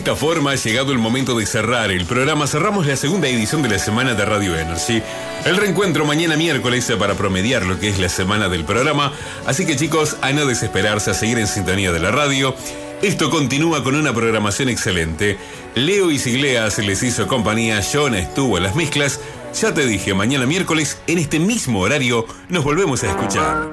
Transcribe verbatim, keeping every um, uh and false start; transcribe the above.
esta forma ha llegado el momento de cerrar el programa. Cerramos la segunda edición de la semana de Radio Energy. El reencuentro mañana miércoles para promediar lo que es la semana del programa. Así que chicos, a no desesperarse, a seguir en sintonía de la radio. Esto continúa con una programación excelente. Leo Isigleas les hizo compañía, Jonah estuvo en las mezclas. Ya te dije, mañana miércoles, en este mismo horario, nos volvemos a escuchar.